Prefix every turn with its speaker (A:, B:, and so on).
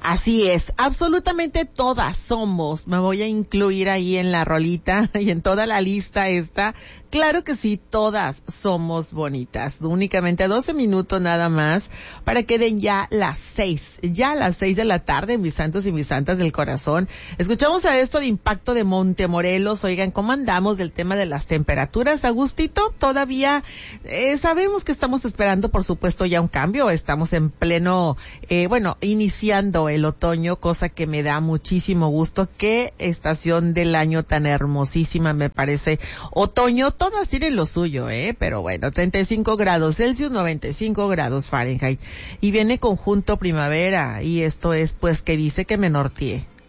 A: Así es, absolutamente todas somos, me voy a incluir ahí en la rolita y en toda la lista esta. Claro que sí, todas somos bonitas. Únicamente 12 minutos nada más para que den ya las 6 de la tarde, mis santos y mis santas del corazón. Escuchamos a esto de Impacto de Montemorelos. Oigan, ¿cómo andamos del tema de las temperaturas? Agustito, todavía sabemos que estamos esperando, por supuesto, ya un cambio. Estamos en pleno, iniciando el otoño, cosa que me da muchísimo gusto. Qué estación del año tan hermosísima me parece. Otoño, todas tienen lo suyo, pero bueno, 35 grados Celsius, 95 grados Fahrenheit. Y viene conjunto primavera, y esto es pues que dice que me norteé.